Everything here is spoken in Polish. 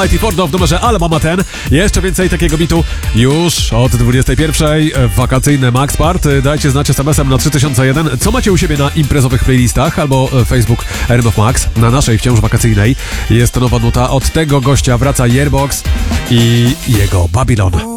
IT Fordo w numerze Ale Mama Ten. Jeszcze więcej takiego bitu już od 21. Wakacyjne Max Party. Dajcie znać SMS-em na 3001. Co macie u siebie na imprezowych playlistach albo Facebook RMF Max. Na naszej wciąż wakacyjnej jest nowa nuta. Od tego gościa wraca Yearbox i jego Babylon.